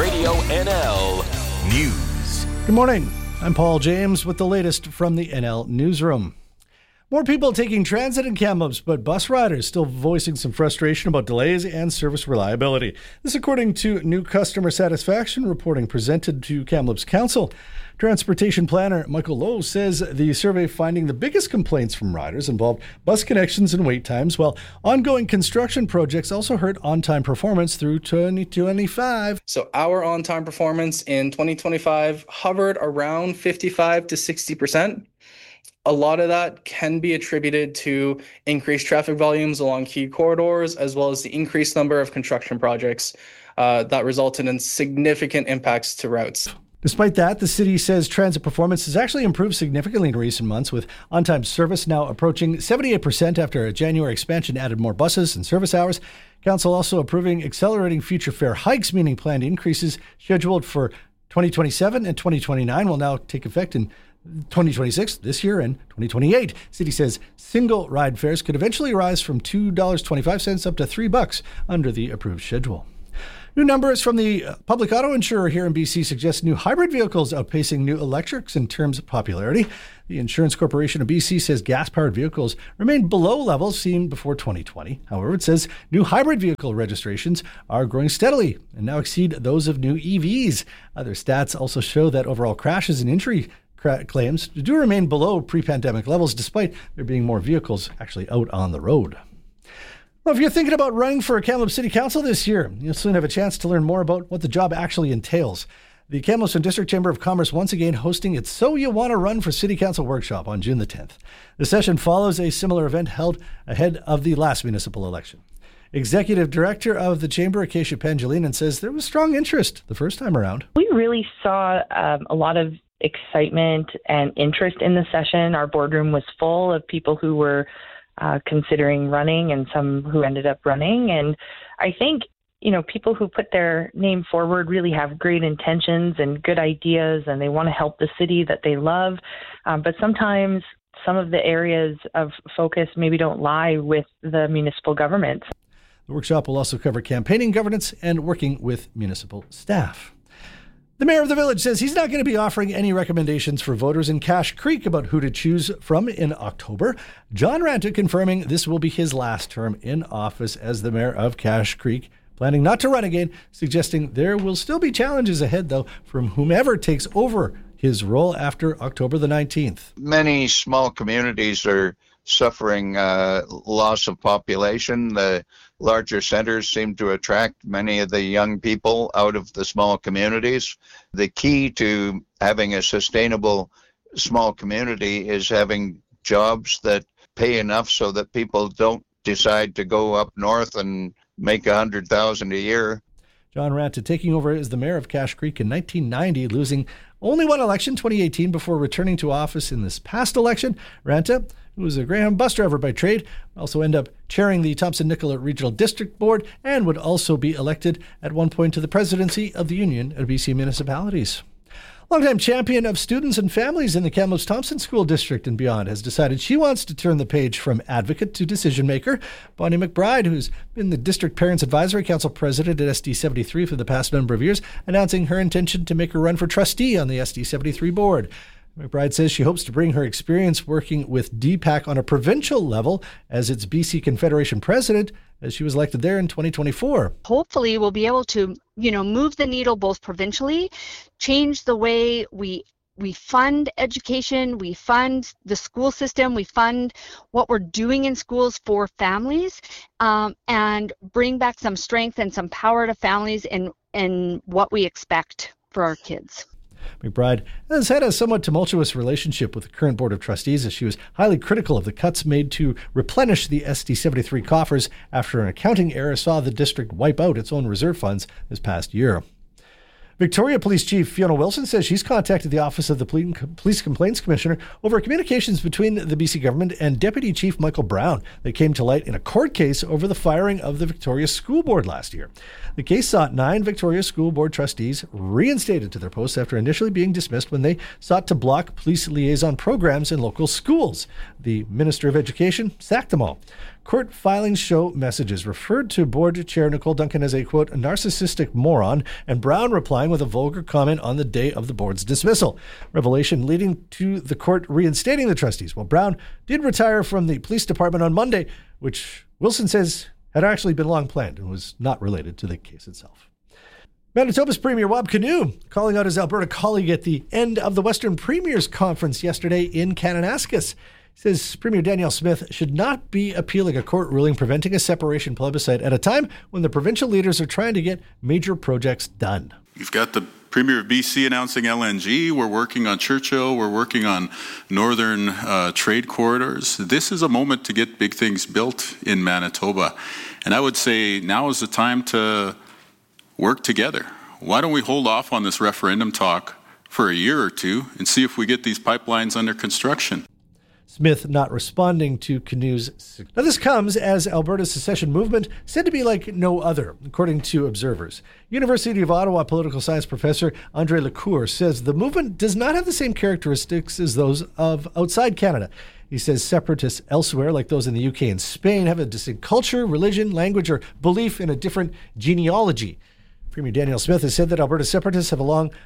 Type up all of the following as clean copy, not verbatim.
Radio NL News. Good morning. I'm Paul James with the latest from the NL Newsroom. More people taking transit in Kamloops, but bus riders still voicing some frustration about delays and service reliability. This according to new customer satisfaction reporting presented to Kamloops Council. Transportation planner Michael Lowe says the survey finding the biggest complaints from riders involved bus connections and wait times, while ongoing construction projects also hurt on-time performance through 2025. So our on-time performance in 2025 hovered around 55 to 60%. A lot of that can be attributed to increased traffic volumes along key corridors, as well as the increased number of construction projects that resulted in significant impacts to routes. Despite that, the city says transit performance has actually improved significantly in recent months, with on-time service now approaching 78% after a January expansion added more buses and service hours. Council also approving accelerating future fare hikes, meaning planned increases scheduled for 2027 and 2029 will now take effect in 2026, this year, and 2028. City says single ride fares could eventually rise from $2.25 up to $3 under the approved schedule. New numbers from the public auto insurer here in BC suggest new hybrid vehicles outpacing new electrics in terms of popularity. The Insurance Corporation of BC says gas-powered vehicles remain below levels seen before 2020. However, it says new hybrid vehicle registrations are growing steadily and now exceed those of new EVs. Other stats also show that overall crashes and injury claims do remain below pre-pandemic levels, despite there being more vehicles actually out on the road. Well, if you're thinking about running for Kamloops City Council this year, you'll soon have a chance to learn more about what the job actually entails. The Kamloops and District Chamber of Commerce once again hosting its So You Want to Run for City Council workshop on June the 10th. The session follows a similar event held ahead of the last municipal election. Executive Director of the Chamber, Acacia Pangilinan, says there was strong interest the first time around. We really saw a lot of excitement and interest in the session. Our boardroom was full of people who were considering running and some who ended up running. And I think, people who put their name forward really have great intentions and good ideas, and they want to help the city that they love. But sometimes some of the areas of focus maybe don't lie with the municipal government. The workshop will also cover campaigning governance and working with municipal staff. The mayor of the village says he's not going to be offering any recommendations for voters in Cache Creek about who to choose from in October. John Ranta confirming this will be his last term in office as the mayor of Cache Creek, planning not to run again, suggesting there will still be challenges ahead, though, from whomever takes over his role after October the 19th. Many small communities are suffering loss of population. The larger centers seem to attract many of the young people out of the small communities. The key to having a sustainable small community is having jobs that pay enough so that people don't decide to go up north and make $100,000 a year. John Ranta taking over as the mayor of Cache Creek in 1990, losing only one election, 2018, before returning to office in this past election. Ranta, who was a Greyhound bus driver by trade, also end up chairing the Thompson-Nicolet Regional District Board and would also be elected at one point to the presidency of the Union of BC Municipalities. Longtime champion of students and families in the Kamloops Thompson School District and beyond has decided she wants to turn the page from advocate to decision maker. Bonnie McBride, who's been the District Parents Advisory Council president at SD 73 for the past number of years, announcing her intention to make a run for trustee on the SD 73 board. McBride says she hopes to bring her experience working with DPAC on a provincial level as its BC Confederation president, as she was elected there in 2024. Hopefully we'll be able to, move the needle both provincially, change the way we fund education, we fund the school system, we fund what we're doing in schools for families, and bring back some strength and some power to families in what we expect for our kids. McBride has had a somewhat tumultuous relationship with the current Board of Trustees, as she was highly critical of the cuts made to replenish the SD 73 coffers after an accounting error saw the district wipe out its own reserve funds this past year. Victoria Police Chief Fiona Wilson says she's contacted the Office of the Police Complaints Commissioner over communications between the BC government and Deputy Chief Michael Brown that came to light in a court case over the firing of the Victoria School Board last year. The case sought 9 Victoria School Board trustees reinstated to their posts after initially being dismissed when they sought to block police liaison programs in local schools. The Minister of Education sacked them all. Court filings show messages referred to Board Chair Nicole Duncan as a, quote, narcissistic moron, and Brown replying with a vulgar comment on the day of the board's dismissal. Revelation leading to the court reinstating the trustees. Well, Brown did retire from the police department on Monday, which Wilson says had actually been long planned and was not related to the case itself. Manitoba's Premier Wab Kinew calling out his Alberta colleague at the end of the Western Premiers Conference yesterday in Kananaskis. He says Premier Danielle Smith should not be appealing a court ruling preventing a separation plebiscite at a time when the provincial leaders are trying to get major projects done. You've got the Premier of BC announcing LNG. We're working on Churchill. We're working on northern trade corridors. This is a moment to get big things built in Manitoba. And I would say now is the time to work together. Why don't we hold off on this referendum talk for a year or two and see if we get these pipelines under construction? Smith not responding to Kinew's. Now, this comes as Alberta's secession movement said to be like no other, according to observers. University of Ottawa political science professor Andre Lecour says the movement does not have the same characteristics as those of outside Canada. He says separatists elsewhere, like those in the UK and Spain, have a distinct culture, religion, language, or belief in a different genealogy. Premier Danielle Smith has said that Alberta separatists have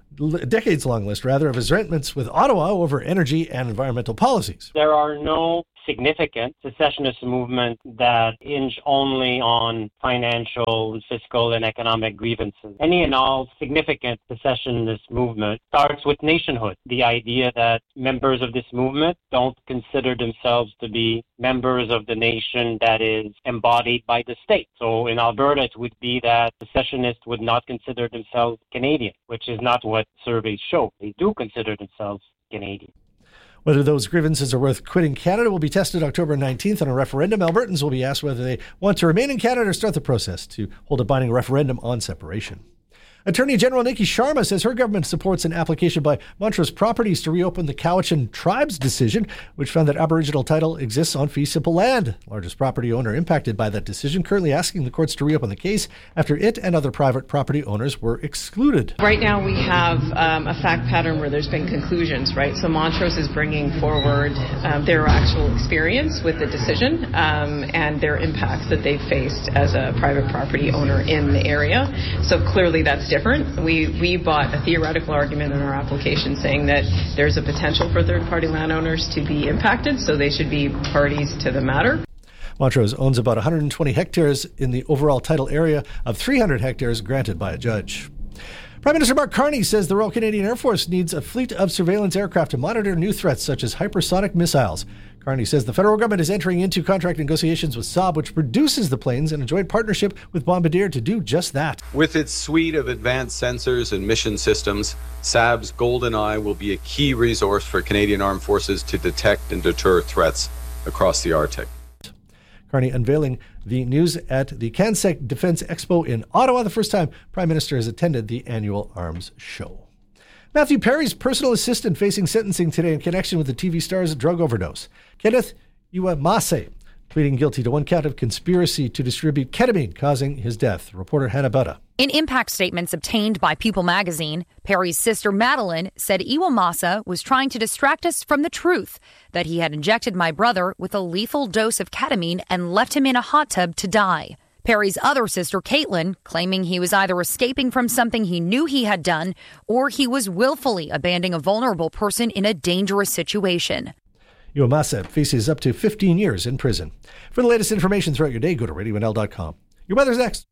a decades-long list, of resentments with Ottawa over energy and environmental policies. There are no significant secessionist movements that hinge only on financial, fiscal, and economic grievances. Any and all significant secessionist movement starts with nationhood, the idea that members of this movement don't consider themselves to be members of the nation that is embodied by the state. So in Alberta, it would be that secessionists would not consider themselves Canadian, which is not what surveys show. They do consider themselves Canadian. Whether those grievances are worth quitting Canada will be tested October 19th on a referendum. Albertans will be asked whether they want to remain in Canada or start the process to hold a binding referendum on separation. Attorney General Nikki Sharma says her government supports an application by Montrose Properties to reopen the Cowichan Tribe's decision, which found that Aboriginal title exists on fee simple land. The largest property owner impacted by that decision currently asking the courts to reopen the case after it and other private property owners were excluded. Right now we have a fact pattern where there's been conclusions, right? So Montrose is bringing forward their actual experience with the decision and their impacts that they've faced as a private property owner in the area. So clearly that's different. We bought a theoretical argument in our application saying that there's a potential for third-party landowners to be impacted, so they should be parties to the matter. Montrose owns about 120 hectares in the overall title area of 300 hectares granted by a judge. Prime Minister Mark Carney says the Royal Canadian Air Force needs a fleet of surveillance aircraft to monitor new threats such as hypersonic missiles. Carney says the federal government is entering into contract negotiations with Saab, which produces the planes, in a joint partnership with Bombardier to do just that. With its suite of advanced sensors and mission systems, Saab's Golden Eye will be a key resource for Canadian Armed Forces to detect and deter threats across the Arctic. Carney unveiling the news at the CanSec Defense Expo in Ottawa, the first time Prime Minister has attended the annual arms show. Matthew Perry's personal assistant facing sentencing today in connection with the TV star's drug overdose. Kenneth Iwamase pleading guilty to one count of conspiracy to distribute ketamine, causing his death. Reporter Hannah Butta. In impact statements obtained by People magazine, Perry's sister Madeline said Iwamase was trying to distract us from the truth that he had injected my brother with a lethal dose of ketamine and left him in a hot tub to die. Perry's other sister, Caitlin, claiming he was either escaping from something he knew he had done or he was willfully abandoning a vulnerable person in a dangerous situation. Iwamase faces up to 15 years in prison. For the latest information throughout your day, go to RadioNL.com. Your weather's next.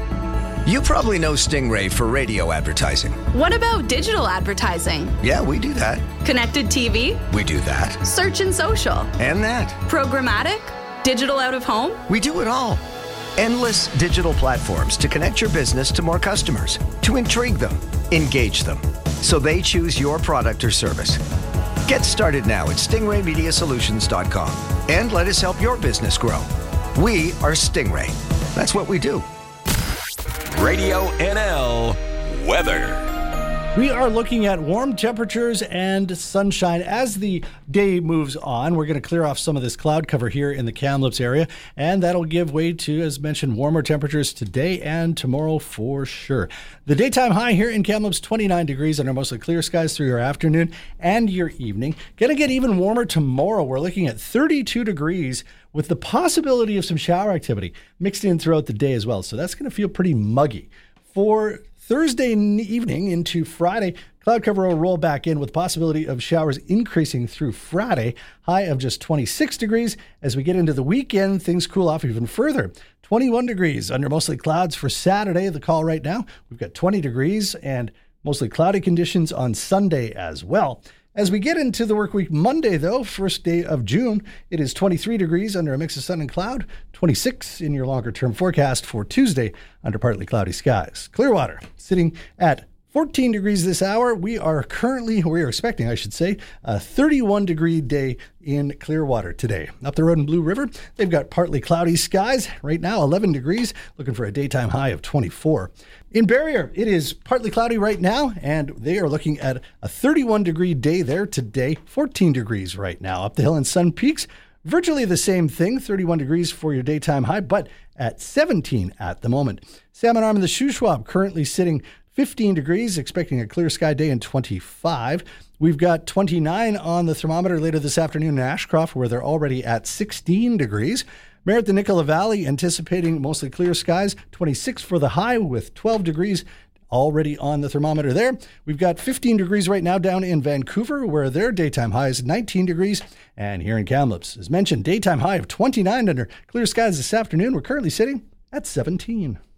You probably know Stingray for radio advertising. What about digital advertising? Yeah, we do that. Connected TV? We do that. Search and social? And that. Programmatic? Digital out of home? We do it all. Endless digital platforms to connect your business to more customers, to intrigue them, engage them, so they choose your product or service. Get started now at stingraymediasolutions.com and let us help your business grow. We are Stingray. That's what we do. Radio NL weather. We are looking at warm temperatures and sunshine as the day moves on. We're going to clear off some of this cloud cover here in the Kamloops area, and that'll give way to, as mentioned, warmer temperatures today and tomorrow for sure. The daytime high here in Kamloops, 29 degrees under mostly clear skies through your afternoon and your evening. Going to get even warmer tomorrow. We're looking at 32 degrees with the possibility of some shower activity mixed in throughout the day as well. So that's going to feel pretty muggy. For Thursday evening into Friday, cloud cover will roll back in with possibility of showers increasing through Friday, high of just 26 degrees. As we get into the weekend, things cool off even further. 21 degrees under mostly clouds for Saturday. The call right now, we've got 20 degrees and mostly cloudy conditions on Sunday as well. As we get into the work week Monday, though, first day of June, it is 23 degrees under a mix of sun and cloud, 26 in your longer-term forecast for Tuesday under partly cloudy skies. Clearwater sitting at 14 degrees this hour. We are expecting, a 31-degree day in Clearwater today. Up the road in Blue River, they've got partly cloudy skies. Right now, 11 degrees, looking for a daytime high of 24. In Barrier, it is partly cloudy right now, and they are looking at a 31-degree day there today, 14 degrees right now. Up the hill in Sun Peaks, virtually the same thing, 31 degrees for your daytime high, but at 17 at the moment. Salmon Arm and the Shuswap currently sitting 15 degrees, expecting a clear sky day, and 25. We've got 29 on the thermometer later this afternoon in Ashcroft, where they're already at 16 degrees. Merritt, the Nicola Valley, anticipating mostly clear skies, 26 for the high with 12 degrees already on the thermometer there. We've got 15 degrees right now down in Vancouver, where their daytime high is 19 degrees. And here in Kamloops, as mentioned, daytime high of 29 under clear skies this afternoon. We're currently sitting at 17.